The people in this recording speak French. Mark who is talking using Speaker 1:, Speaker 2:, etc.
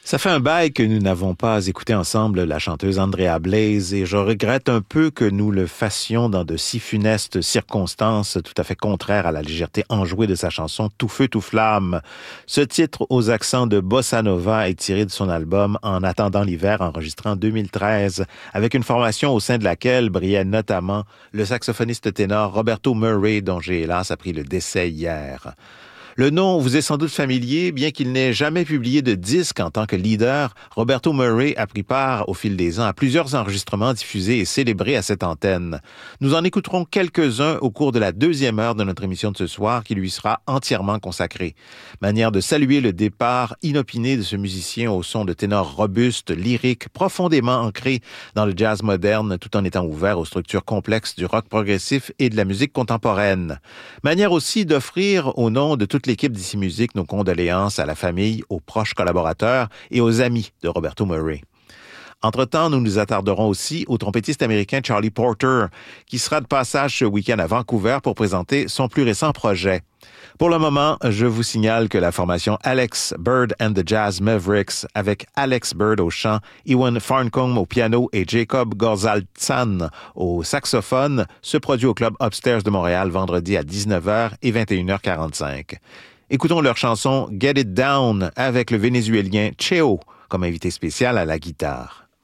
Speaker 1: Ça fait un bail que nous n'avons pas écouté ensemble la chanteuse Andrea Blaze et je regrette un peu que nous le fassions dans de si funestes circonstances tout à fait contraires à la légèreté enjouée de sa chanson Tout feu, tout flamme. Ce titre aux accents de bossa nova est tiré de son album En attendant l'hiver enregistré en 2013 avec une formation au sein de laquelle brillait notamment le saxophoniste ténor Roberto Murray dont j'ai hélas appris le décès hier. Le nom vous est sans doute familier, bien qu'il n'ait jamais publié de disque en tant que leader. Roberto Murray a pris part au fil des ans à plusieurs enregistrements diffusés et célébrés à cette antenne. Nous en écouterons quelques-uns au cours de la deuxième heure de notre émission de ce soir qui lui sera entièrement consacrée. Manière de saluer le départ inopiné de ce musicien au son de ténor robuste, lyrique, profondément ancré dans le jazz moderne tout en étant ouvert aux structures complexes du rock progressif et de la musique contemporaine. Manière aussi d'offrir au nom de toute l'équipe d'Ici Musique nos condoléances à la famille, aux proches collaborateurs et aux amis de Roberto Murray. Entre-temps, nous nous attarderons aussi au trompettiste américain Charlie Porter, qui sera de passage ce week-end à Vancouver pour présenter son plus récent projet. Pour le moment, je vous signale que la formation Alex Bird and the Jazz Mavericks, avec Alex Bird au chant, Ewan Farncombe au piano et Jacob Gorzaltsan au saxophone, se produit au Club Upstairs de Montréal vendredi à 19h et 21h45. Écoutons leur chanson Get It Down avec le Vénézuélien Cheo comme invité spécial à la guitare.